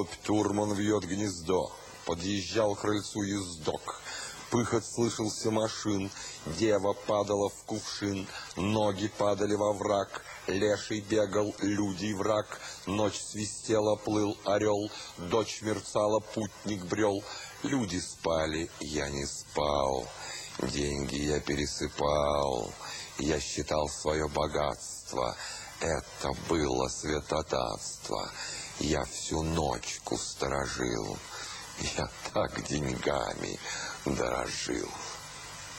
Голубь Турман вьет гнездо, подъезжал к крыльцу ездок. Пыхот слышался машин, дева падала в кувшин, ноги падали во враг, леший бегал, люди враг, ночь свистела, плыл орел, дочь мерцала, путник брел. Люди спали, я не спал, деньги я пересыпал, я считал свое богатство, это было святотатство. Я всю ночку сторожил, я так деньгами дорожил.